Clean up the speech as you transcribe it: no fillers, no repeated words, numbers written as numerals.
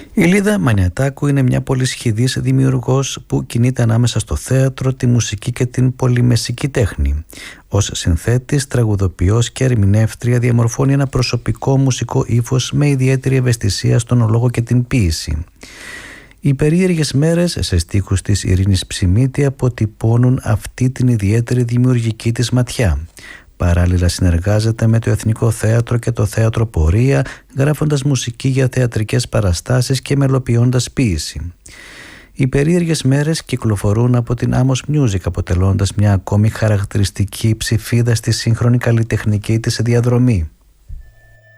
Η Λίδα Μανιατάκου είναι μια πολυσχηδής δημιουργός που κινείται ανάμεσα στο θέατρο, τη μουσική και την πολυμεσική τέχνη. Ως συνθέτης, τραγουδοποιός και ερμηνεύτρια διαμορφώνει ένα προσωπικό μουσικό ύφος με ιδιαίτερη ευαισθησία στον λόγο και την ποίηση. Οι περίεργες μέρες σε στίχους της Ειρήνης Ψημίτη αποτυπώνουν αυτή την ιδιαίτερη δημιουργική της ματιά. Παράλληλα συνεργάζεται με το Εθνικό Θέατρο και το Θέατρο Πορεία, γράφοντας μουσική για θεατρικές παραστάσεις και μελοποιώντας ποίηση. Οι περίεργες μέρες κυκλοφορούν από την Amos Music, αποτελώντας μια ακόμη χαρακτηριστική ψηφίδα στη σύγχρονη καλλιτεχνική της διαδρομή.